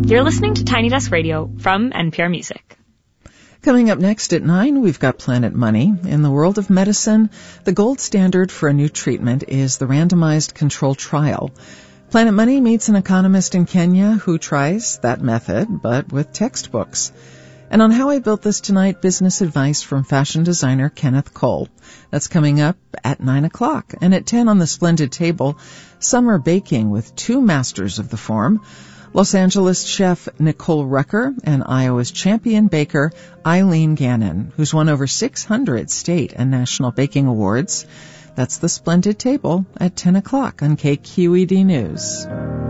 You're listening to Tiny Desk Radio from NPR Music. Coming up next at 9, we've got Planet Money. In the world of medicine, the gold standard for a new treatment is the randomized control trial. Planet Money meets an economist in Kenya who tries that method, but with textbooks. And on How I Built This tonight, business advice from fashion designer Kenneth Cole. That's coming up at 9 o'clock. And at 10 on the Splendid Table, summer baking with two masters of the form, Los Angeles chef Nicole Rucker and Iowa's champion baker Eileen Gannon, who's won over 600 state and national baking awards. That's the Splendid Table at 10 o'clock on KQED News.